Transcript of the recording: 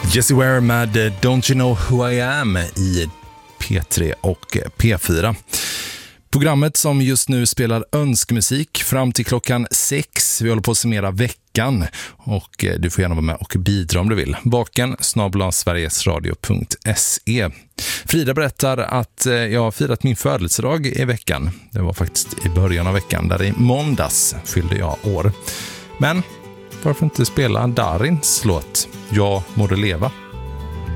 Jessie Ware med Don't You Know Who I Am i P3 och P4. Programmet som just nu spelar önskmusik fram till klockan 6. Vi håller på att summera veckan och du får gärna vara med och bidra om du vill. baken@sverigesradio.se. Frida berättar att jag har firat min födelsedag i veckan. Det var faktiskt i början av veckan, där i måndags fyllde jag år. Men varför inte spela Darins låt Jag må du leva?